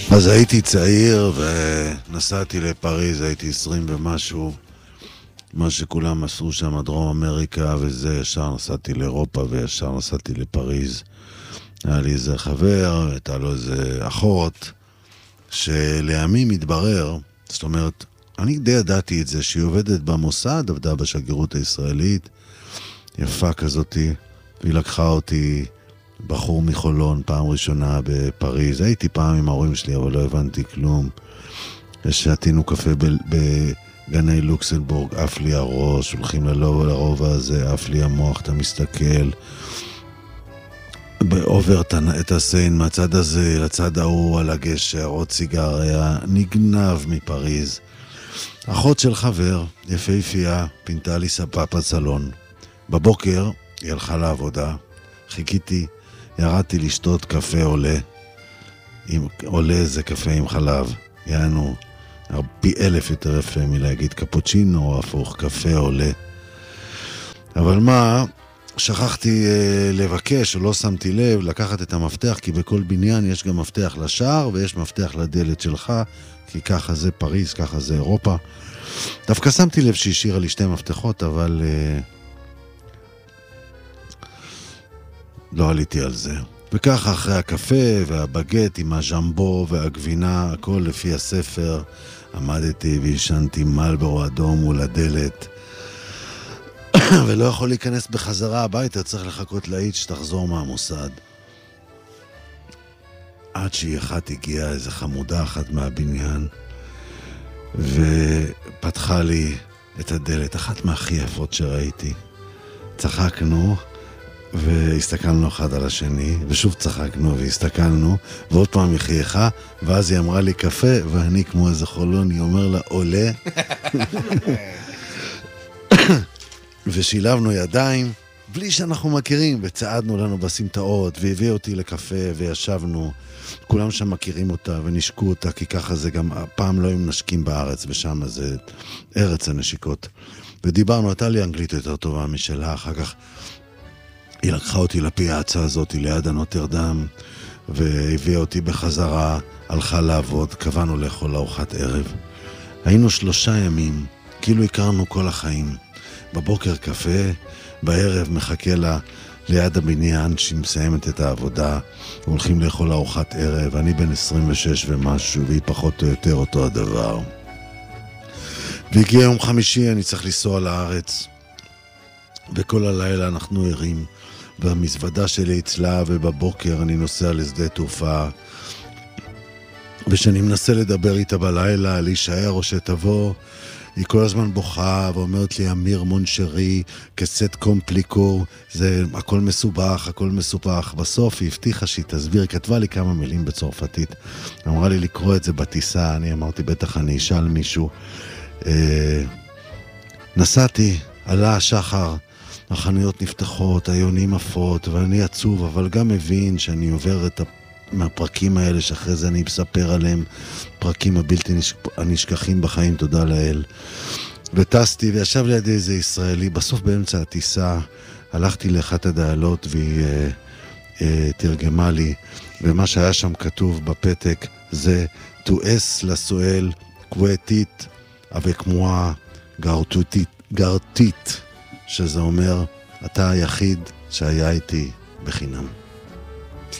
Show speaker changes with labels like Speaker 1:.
Speaker 1: אז הייתי צעיר ונסעתי לפריז, הייתי 20 ומשהו, מה שכולם עשו שם, דרום אמריקה וזה, ישר נסעתי לאירופה וישר נסעתי לפריז. היה לי איזה חבר, הייתה לו איזה אחות, שלימים התברר, זאת אומרת, אני די ידעתי את זה, שהיא עובדת במוסד, עבדה בשגרירות הישראלית, יפה כזאתי, והיא לקחה אותי, בחור מחולון, פעם ראשונה בפריז. הייתי פעם עם ההורים שלי, אבל לא הבנתי כלום. שתינו קפה בגני לוקסנבורג, עף לי הראש, הולכים לרובע הזה, עף לי המוח, אתה מסתכל. עובר את הסיין מהצד הזה לצד ההוא על הגשר, עוד סיגריה, נגנב מפריז. אחות של חבר, יפהפייה, פינתה לי ספה בסלון. בבוקר היא הלכה לעבודה, חיכיתי, ירדתי לשתות קפה עולה זה קפה עם חלב, יענו פי 1000 יותר יפה מלהגיד קפוצ'ינו או הפוך, קפה עולה. אבל מה, שכחתי לבקש או לא שמתי לב לקחת את המפתח, כי בכל בניין יש גם מפתח לשער ויש מפתח לדלת שלך, כי ככה זה פריז, ככה זה אירופה. דווקא שמתי לב שהשאירה לי 2 מפתחות, אבל לא עליתי על זה. וככה אחרי הקפה והבגט עם הז'מבו והגבינה, הכל לפי הספר, עמדתי וישנתי מלבורו אדום מול הדלת. ולא יכול להיכנס בחזרה הביתה, צריך לחכות לאיץ שתחזור מהמוסד. עד שהיא אחת הגיעה, איזו חמודה אחת מהבניין, ופתחה לי את הדלת, אחת מהכי יפות שראיתי. צחקנו, והסתכלנו אחד על השני, ושוב צחקנו והסתכלנו, ועוד פעם היא חייכה, ואז היא אמרה לי קפה, ואני כמו איזה חולון, היא אומר לה עולה. ושילבנו ידיים, בלי שאנחנו מכירים, וצעדנו לנו בסמטאות, והביא אותי לקפה, וישבנו, כולם שם מכירים אותה, ונשקו אותה, כי ככה זה גם, פעם לא היו נשקים בארץ, ושם זה ארץ הנשיקות. ודיברנו, הייתה לי אנגלית יותר טובה משלה, אחר כך היא לקחה אותי לפיאצה הזאת, ליד הנוטרדם, והביאה אותי בחזרה, הלכה לעבוד, קבענו לאכול ארוחת ערב. היינו 3 ימים, כאילו הכרנו כל החיים. בבוקר קפה, בערב מחכה לה ליד הבניין שהיא מסיימת את העבודה, והולכים לאכול ארוחת ערב, אני בן 26 ומשהו, והיא פחות או יותר אותו הדבר. והגיע יום חמישי, אני צריך לנסוע לארץ, וכל הלילה אנחנו ערים, והמזוודה שלי אצלה, ובבוקר אני נוסע לשדה תעופה, ושאני מנסה לדבר איתה בלילה, להישאר או שתבוא, היא כל הזמן בוכה ואומרת לי, אמיר מונשרי, כסט קומפליקור, זה הכל מסובך, הכל מסובך. בסוף היא הבטיחה שהיא תסביר, כתבה לי כמה מילים בצרפתית, אמרה לי לקרוא את זה בטיסה, אני אמרתי, בטח אני אשאל מישהו. נסעתי, עלה השחר, החנויות נפתחות, היונים עפות, ואני עצוב, אבל גם מבין שאני עובר את מהפרקים האלה שאחרי זה אני מספר עליהם, פרקים הבלתי הנשכחים בחיים, תודה לאל. וטסתי וישב לידי איזה ישראלי, בסוף באמצע הטיסה הלכתי לאחת הדיילות והיא תרגמה לי, ומה שהיה שם כתוב בפתק זה tu es la seule quétite avec moi gartite, שזה אומר אתה היחיד שהיה איתי בחינם.